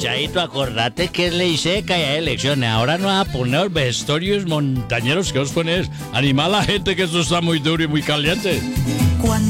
Chaito, acordate que es ley seca y hay elecciones. Ahora no vas a poner vestuarios montañeros que os pones. Animar a la gente que esto está muy duro y muy caliente.